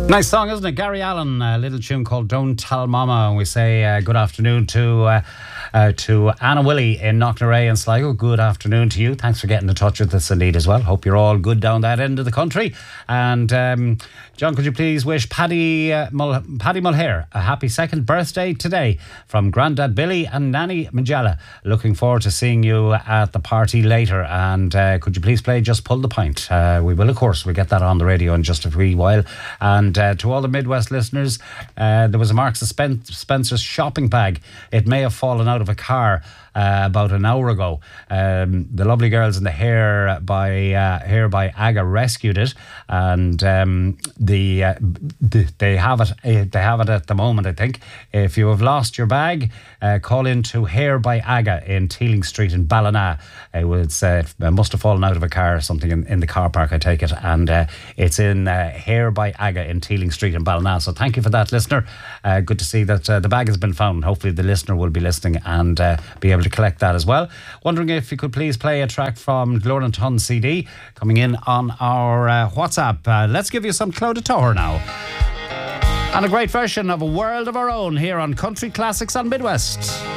Nice song, isn't it? Gary Allen, a little tune called Don't Tell Mama. And we say good afternoon to Anna Willie in Knocknarea and Sligo. Good afternoon to you. Thanks for getting in touch with us indeed as well. Hope you're all good down that end of the country. And John, could you please wish Paddy Mulhare a happy second birthday today from Grandad Billy and Nanny Magella. Looking forward to seeing you at the party later. And could you please play Just Pull the Pint? We will, of course. We'll get that on the radio in just a wee while. And to all the Midwest listeners, there was a Marks and Spencer's shopping bag. It may have fallen out of a car about an hour ago. The lovely girls in the Hair by Aga rescued it, and they have it at the moment. I think if you have lost your bag, call in to Hair by Aga in Teeling Street in Ballina. It must have fallen out of a car or something in the car park, I take it, and it's in Hair by Aga in Teeling Street in Ballina. So thank you for that, listener. Good to see that the bag has been found. Hopefully the listener will be listening and be able to collect that as well. Wondering if you could please play a track from Glóran Ton CD coming in on our WhatsApp. Let's give you some Clodagh Toher now. And a great version of A World of Our Own here on Country Classics on Midwest.